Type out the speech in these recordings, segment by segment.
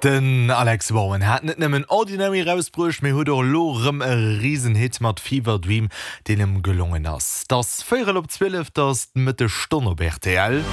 Den Alex Bowen hat net nemmmen ordinary rausbruch méi huet lorem e Riesenhit mat Fever Dream, den gelungen ass. Das 4:12 das mit de Stonner RTL.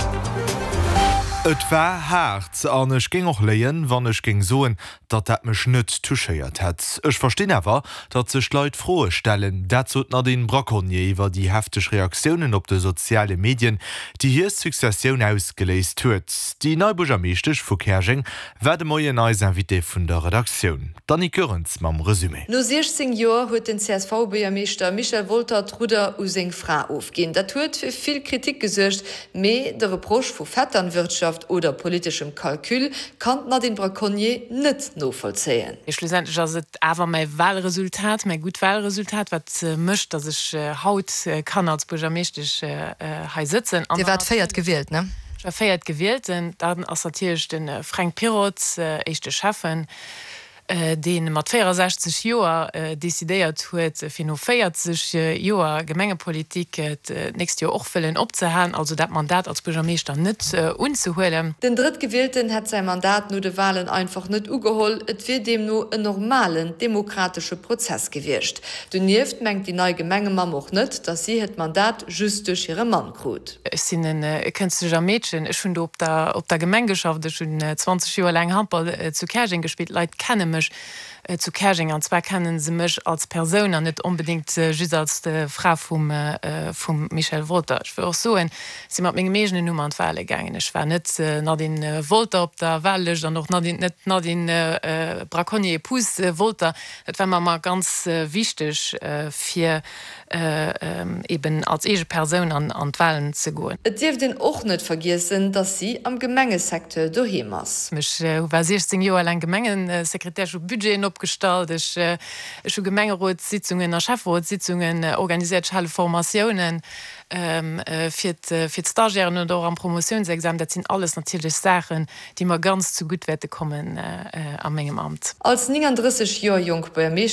Et war hart an ech ging och leien, wann ech ging soen, dat mech net touchéiert het. Ech verstehe awer, dat sech Leiit froe stellen, dat zot na den Braconnier iwwer die hefteg Reaktionen op de soziale Medien, die hier Successioun ausgeleist huet. Die Neuburgermeeschtig vu Kerging werde moie neis Invité vun der Redaktion. Danny Körens mam Resümé. No 16 Joer huet den CSV-Bürgermeester Michel Wolter Truder u seng Fra aufgehen. Dat huet fir viel Kritik gesuercht, méi de Reproch vu Vetternwirtschaft oder politischem Kalkül kann na den Braconnier net no vollzeien. Schlussendlich ass et awer mei Wahlresultat, mei gut Wahlresultat, wat mëcht, dat ich haut kann als Burgermeeschtig ha sitzen. Di wat feiert gewählt, ne? Feiert gewählt, dann assortierch den Frank Pirot echte Schaffen, den mat 64 Joer desideiert huet fir no 40 Joer Gemengepolitik nächst Jahr och fëllen opzehalen, also dat Mandat als Burgermeester net unzuhoelen. Den Drittgewählten hat sein Mandat no de Wahlen einfach net ugeholl, et fir dem no en normalen demokratische Prozess gewircht. Du nieft mengt die neue Gemengemam och net, dat sie het Mandat just durch ihre Mann krut. Ich sinn en künstlicher Mädchen, ich hun op der Gemengeschaft schon 20 Joer lang Handball zu Kerging gespielt, Leiit kennen zu Kerging, und zwar kennen sie mich als Person und nicht unbedingt just als die Frau vom Michel Wolter. Ich will auch so, sie hat meine Mädchen Nummer an die Wahl gegangen. Ich war nicht nach den Wolter auf der Wahl, und noch nicht nach den Braconnier Pus Wolter. Das war mir mal ganz wichtig, für eben als ege Person an die Wahlen zu gehen. Es darf den auch nicht vergessen, dass sie am Gemengesektor daheim ist. Ich war 16 Jahre lang Gemengensekretär für Budget abgestellt. Ich habe Gemengerotssitzungen, Chefrotssitzungen organisiert, alle Formationen für die Stagiären oder am Promotionsexamen. Das sind alles natürlich Sachen, die mir ganz zu gut kommen an meinem Amt. Als 39 Jahre jung